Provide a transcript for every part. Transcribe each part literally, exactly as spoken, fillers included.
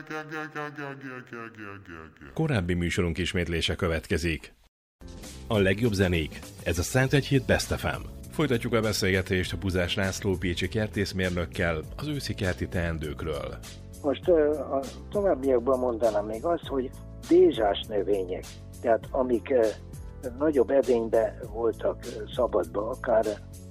Korábbi műsorunk ismétlése következik. A legjobb zenék. Ez a Szentegyhíd Best ef em. Folytatjuk a beszélgetést a Buzás László pécsi kertészmérnökkel az őszi kerti teendőkről. Most a továbbiakban mondanám még azt, hogy dézsás növények, tehát amik nagyobb edényben voltak szabadba, akár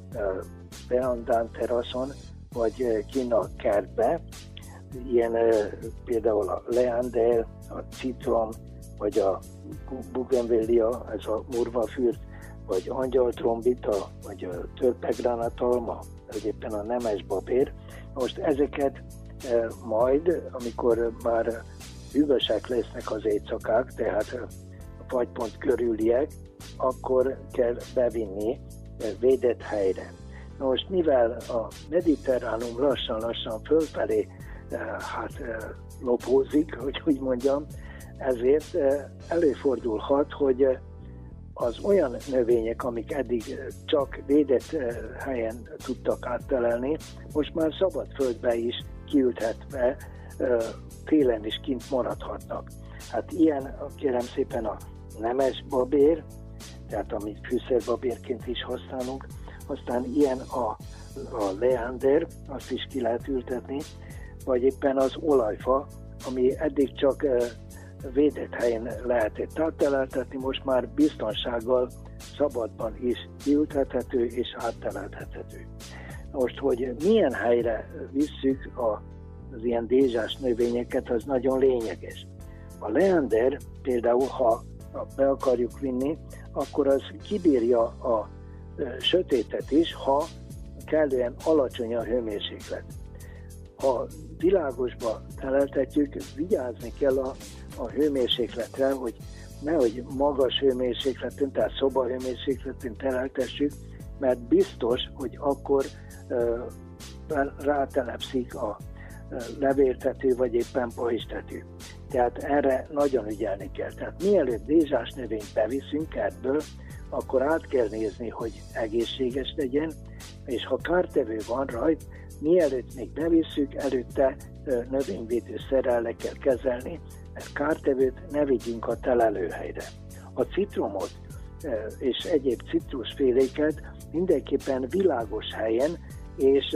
beandán teraszon, vagy kinn a kertbe, ilyen például a leander, a citrom, vagy a bougainvillea, ez a murvafürt, vagy angyaltrombita, vagy a törpegránatalma, vagy éppen a nemesbabér. Most ezeket e, majd, amikor már hűvösek lesznek az éjszakák, tehát a fagypont körüliek, akkor kell bevinni e, védett helyre. Na most mivel a mediterránum lassan-lassan fölfelé e, hát e, lopózik, hogy úgy mondjam, ezért e, előfordulhat, hogy e, az olyan növények, amik eddig csak védett helyen tudtak áttelelni, most már szabad földbe is kiülthetve télen is kint maradhatnak. Hát ilyen, kérem szépen, a nemes babér, tehát amit fűszerbabérként is használunk, aztán ilyen a, a leander, azt is ki lehet ültetni, vagy éppen az olajfa, ami eddig csak védett helyen lehetett átteleltetni, most már biztonsággal szabadban is kiültethető és átteleltethető. Most, hogy milyen helyre visszük az ilyen dézsás növényeket, az nagyon lényeges. A leander például, ha be akarjuk vinni, akkor az kibírja a sötétet is, ha kellően alacsony a hőmérséklet. Ha világosba teleltetjük, vigyázni kell a a hőmérsékletre, hogy nehogy magas hőmérsékletén, tehát szobahőmérsékletén tereltessük, mert biztos, hogy akkor uh, rátelepszik a uh, levéltető, vagy éppen pajzstető. Tehát erre nagyon ügyelni kell. Tehát mielőtt dézsás növényt beviszünk kertből, akkor át kell nézni, hogy egészséges legyen, és ha kártevő van rajta, mielőtt még bevisszük, előtte uh, növényvédőszerrel le kell kezelni, mert kártevőt ne vigyünk a telelőhelyre. A citromot és egyéb citrusféléket mindenképpen világos helyen és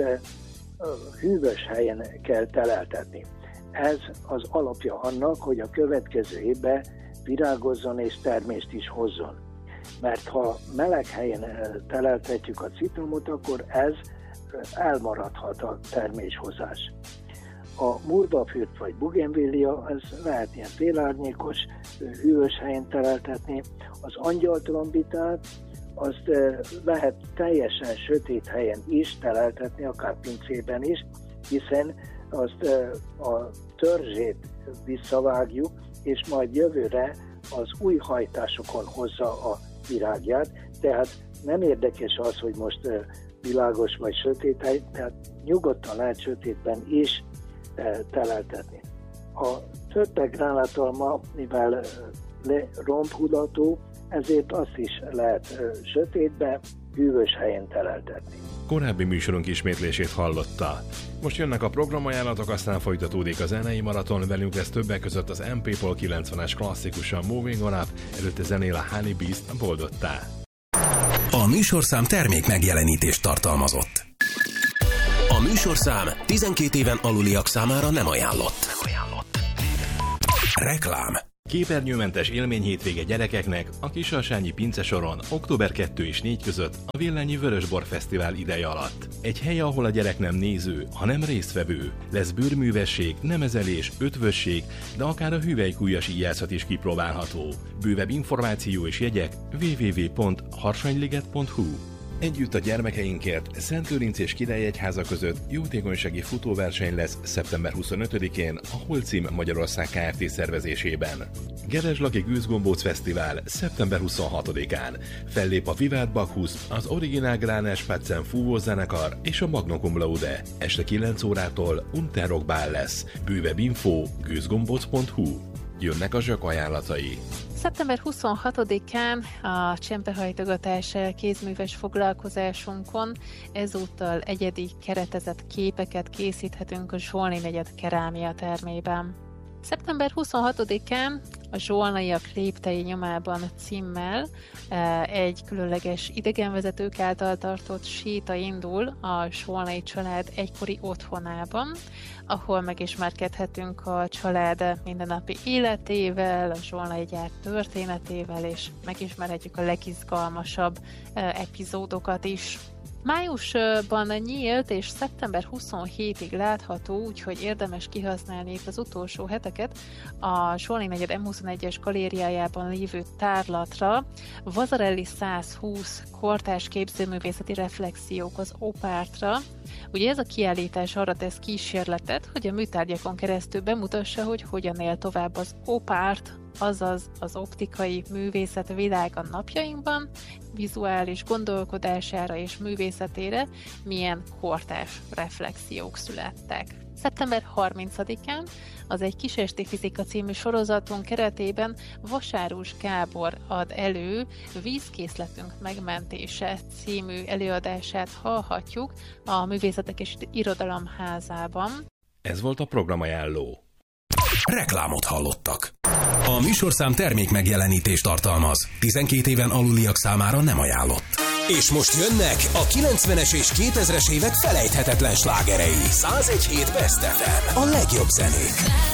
hűvös helyen kell teleltetni. Ez az alapja annak, hogy a következő évben virágozzon és termést is hozzon. Mert ha meleg helyen teleltetjük a citromot, akkor ez elmaradhat a terméshozás. A murvafürt vagy bougainvillea, ez lehet ilyen félárnyékos, hűvös helyen teleltetni. Az angyaltrombitát, azt lehet teljesen sötét helyen is teleltetni, akár pincében is, hiszen azt a törzsét visszavágjuk, és majd jövőre az új hajtásokon hozza a virágját. Tehát nem érdekes az, hogy most világos vagy sötét hely, tehát nyugodtan lehet sötétben is teleltetni. A törpegránatalma, mivel rombhudatú, ezért azt is lehet sötétbe, hűvös helyen teleltetni. Korábbi műsorunk ismétlését hallotta. Most jönnek a programajánlatok, aztán folytatódik a zenei maraton, velünk lesz többek között az em pé pol kilencvenes klasszikusan Moving On Up, előtte zenél a Honey Beast Boldottá. A műsorszám termék megjelenítést tartalmazott. A műsorszám tizenkét éven aluliak számára nem ajánlott. Nem ajánlott. Reklám. Képernyőmentes élményhétvége gyerekeknek a Kisalsányi Pincesoron október kettő és négy között a Villányi Vörösbor Fesztivál ideje alatt. Egy hely, ahol a gyerek nem néző, hanem résztvevő. Lesz bőrművesség, nemezelés, ötvösség, de akár a hüvelykujjas íjászat is kipróbálható. Bővebb információ és jegyek double-u double-u double-u pont harsanyliget pont hu. Együtt a gyermekeinkért Szentlőrinc és Királyegyháza között jótékonysági futóverseny lesz szeptember huszonötödikén a Holcim Magyarország Kft. Szervezésében. Gerezslaki Gőzgombóc Fesztivál szeptember huszonhatodikán. Fellép a Vivád Bakhusz, az Originál Gránás Spatzen fúvózenekar és a Magna Cum Laude. Este kilenc órától Unterrockbál lesz. Bővebb info gőzgombóc pont hu. Jönnek a zsök ajánlatai. szeptember huszonhatodikán a csempehajtogatás kézműves foglalkozásunkon ezúttal egyedi keretezett képeket készíthetünk a Zsolni negyed kerámia termében. szeptember huszonhatodikán a Zsolnaiak léptei nyomában címmel egy különleges idegenvezetők által tartott séta indul a Zsolnai család egykori otthonában, ahol megismerkedhetünk a család mindennapi életével, a Zsolnai gyár történetével, és megismerhetjük a legizgalmasabb epizódokat is. Májusban nyílt, és szeptember huszonhetedikéig látható, úgyhogy érdemes kihasználni itt az utolsó heteket a Zsolnai negyed em huszonegyes galériájában lévő tárlatra Vasarely százhúsz kortárs képzőművészeti reflexiók az opártra. Ugye ez a kiállítás arra tesz kísérletet, hogy a műtárgyakon keresztül bemutassa, hogy hogyan él tovább az opárt, azaz az optikai művészet világa napjainkban, vizuális gondolkodására és művészetére milyen kortárs reflexiók születtek. szeptember harmincadikán az Egy kisesti fizika című sorozatunk keretében Vasárus Gábor ad elő Vízkészletünk megmentése című előadását hallhatjuk a Művészetek és Irodalom Házában. Ez volt a programajánló. Reklámot hallottak. A műsorszám termék megjelenítést tartalmaz. tizenkét éven aluliak számára nem ajánlott. És most jönnek a kilencvenes és kétezres évek felejthetetlen slágerei. száz egy hét Best ef em. A legjobb zenék.